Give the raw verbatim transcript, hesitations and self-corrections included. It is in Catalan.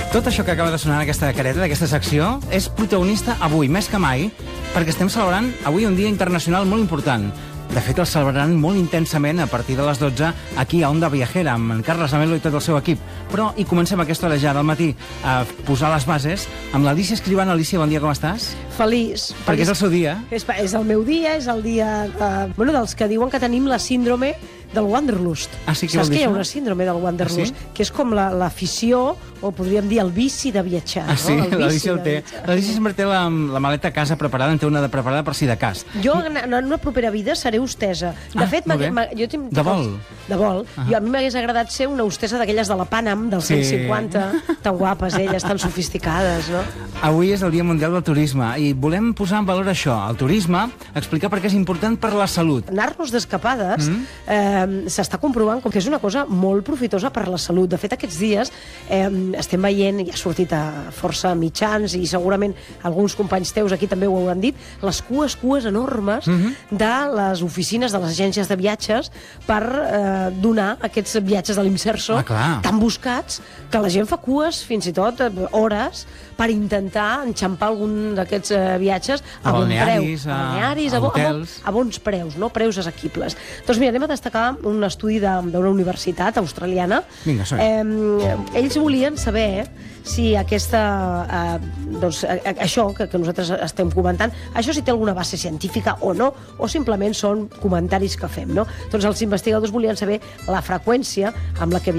Tot això que acaba de sonar en aquesta careta, d'aquesta secció, és protagonista avui, més que mai, perquè estem celebrant avui un dia internacional molt important. De fet, el celebraran molt intensament a partir de les dotze aquí a Onda Viajera, amb en Carles Amelo i tot el seu equip. Però hi comencem a aquesta hora ja del matí a posar les bases amb l'Alícia Escribano. Alícia, bon dia, com estàs? Feliç. Perquè és el seu dia. És, és el meu dia, és el dia de, bueno, dels que diuen que tenim la síndrome del Wanderlust. Ah, sí, què vol Saps dir que hi ha això? una síndrome del Wanderlust? Ah, sí? Que és com l'afició, la, o podríem dir el vici de viatjar. Ah, sí? No? El L'Alícia el de té. viatjar. L'Alícia sempre té la, la maleta a casa preparada, en té una de preparada per si de cas. Jo en, en una propera vida seré hostessa. De Ah, fet, molt bé. m'ha- m'ha- jo tinc- De vol? De vol. Ah. Jo, a mi m'hagués agradat ser una hostessa d'aquelles de la Panam, del Sí. cent cinquanta, tan guapes elles, tan sofisticades, no? Avui és el Dia Mundial del Turisme i volem posar en valor això, el turisme, explicar per què és important per la salut. Anar-nos d'escapades Mm. eh, s'està comprovant com que és una cosa molt profitosa per la salut. De fet, aquests dies eh, estem veient, i ha sortit a força mitjans, i segurament alguns companys teus aquí també ho hauran dit, les cues, cues enormes Mhm. de les oficines de les agències de viatges per eh, donar aquests viatges de l'Imserso Ah, clar. tan buscats que la gent fa cues fins i tot eh, hores per intentar enxampar algun d'aquests eh, viatges A bon balnearis, preu. a- balnearis, a a, bo- a, bo- hotels. a bons preus, no? Preus assequibles. Doncs mira, anem a destacar un estudi de- d'una universitat australiana. Vinga, som-hi. Eh, ells volien saber si aquesta, eh, doncs, a, a, això que, que nosaltres estem comentant, això si té alguna base científica o no, o simplement són comentaris que fem, no? Doncs els investigadors volien saber la freqüència amb la que